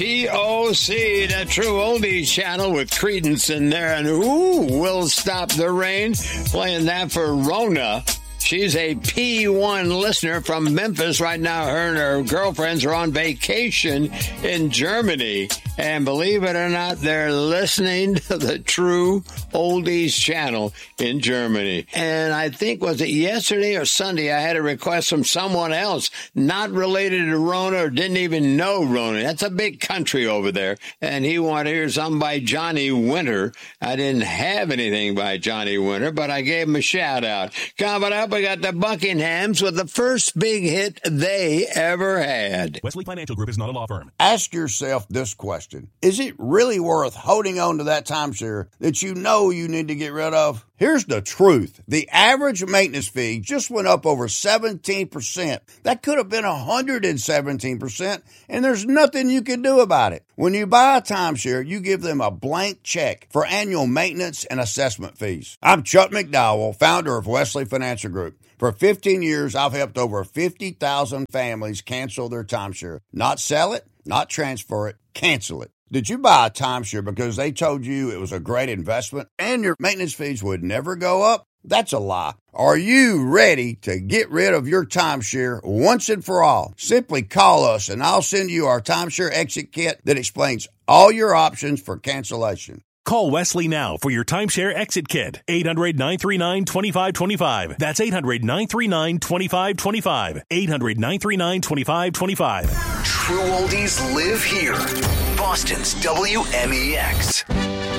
TOC, the True Oldies channel with Credence in there. And We'll Stop the Rain. Playing that for Rona. She's a P1 listener from Memphis. Right now, her and her girlfriends are on vacation in Germany. And believe it or not, they're listening to the True Oldies channel in Germany. And I think, was it yesterday or Sunday, I had a request from someone else, not related to Rona or didn't even know Rona. That's a big country over there. And he wanted to hear something by Johnny Winter. I didn't have anything by Johnny Winter, but I gave him a shout out. Coming up, we got the Buckinghams with the first big hit they ever had. Wesley Financial Group is not a law firm. Ask yourself this question. Is it really worth holding on to that timeshare that you know you need to get rid of? Here's the truth. The average maintenance fee just went up over 17%. That could have been 117%, and there's nothing you can do about it. When you buy a timeshare, you give them a blank check for annual maintenance and assessment fees. I'm Chuck McDowell, founder of Wesley Financial Group. For 15 years, I've helped over 50,000 families cancel their timeshare. Not sell it, not transfer it, cancel it. Did you buy a timeshare because they told you it was a great investment and your maintenance fees would never go up? That's a lie. Are you ready to get rid of your timeshare once and for all? Simply call us and I'll send you our timeshare exit kit that explains all your options for cancellation. Call Wesley now for your timeshare exit kit. 800-939-2525. That's 800-939-2525. 800-939-2525. True Oldies live here. Boston's WMEX.